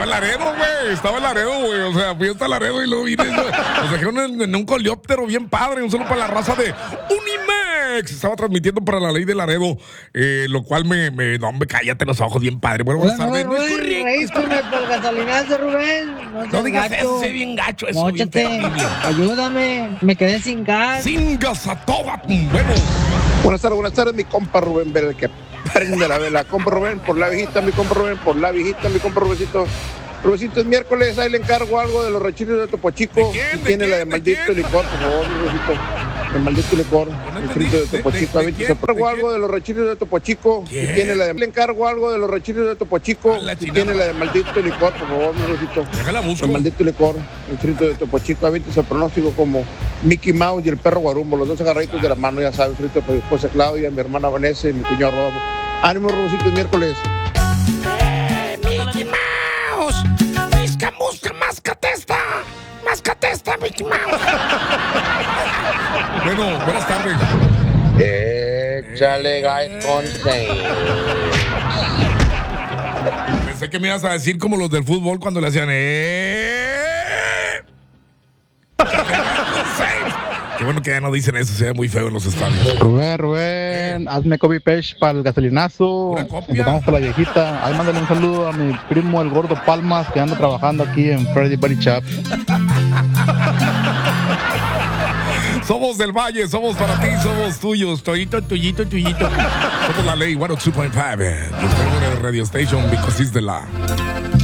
en Laredo, güey. Estaba en Laredo, güey. O sea, fui hasta Laredo y luego vine. Nos dejaron en un coleóptero bien padre. Un saludo para la raza de Unimex. Estaba transmitiendo para la ley de Laredo. Lo cual no, hombre, cállate los ojos bien padre. Bueno, buenas tardes. No es correcto. Reísme por el gasolinazo, Rubén. No digas eso, sé bien gacho eso. Móchate, ayúdame. Me quedé sin gas. Sin gas a toda. Bueno. Buenas tardes, mi compa Rubén Vera, el que prende la vela. Compa Rubén, por la viejita, mi compa Rubén, por la viejita, mi compa Rubéncito. Rubéncito, es miércoles, ahí le encargo algo de los rechitos de Topo Chico. Si tiene la de maldito licor, por favor, Rubéncito. El maldito licor, el frito de Topo Chico. Le encargo algo de los rechitos de Topo Chico. Si tiene la de... Le encargo algo de los rechitos de Topo Chico. Si tiene la de maldito licor, por favor, Rubéncito. El maldito licor, el frito de Topo Chico. Avíntese el pronóstico como Mickey Mouse y el perro Guarumbo. Los dos agarraditos de la mano, ya saben, frito por mi esposa Claudia, mi hermana Vanessa y mi cuñado Rodolfo. Ánimo, Rubéncito, es miércoles. Mickey Mouse. Misca, musca, mascatesta. Mascatesta, Mickey Mouse. Bueno, buenas tardes. Échale gas con 6. Pensé que me ibas a decir como los del fútbol cuando le hacían Qué bueno que ya no dicen eso, se ve muy feo en los estadios. Rubén, hazme copy paste para el gasolinazo. Empezamos por la viejita. Ahí mándale un saludo a mi primo el gordo Palmas que anda trabajando aquí en Freddy Body Shop. Somos del Valle, somos para ti, somos tuyos. Tuyito. Somos la ley 102.5. Your favorite radio station because it's the law.